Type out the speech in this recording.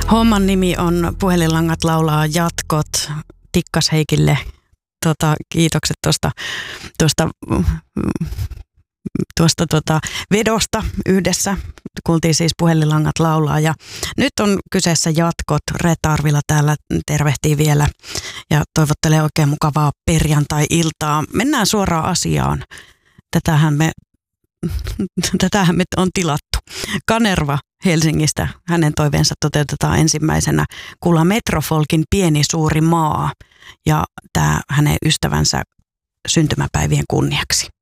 Homman nimi on Puhelinlangat laulaa jatkot. Tikkas Heikille kiitokset tuosta vedosta yhdessä. Kuultiin siis Puhelinlangat laulaa ja nyt on kyseessä jatkot. Reetta Arvila täällä tervehtii vielä ja toivottelee oikein mukavaa perjantai-iltaa. Mennään suoraan asiaan. Tätähän me on tilattu. Kanerva Helsingistä, hänen toiveensa toteutetaan ensimmäisenä. Kuulla Metrofolkin Pieni suuri maa ja tämä hänen ystävänsä syntymäpäivien kunniaksi.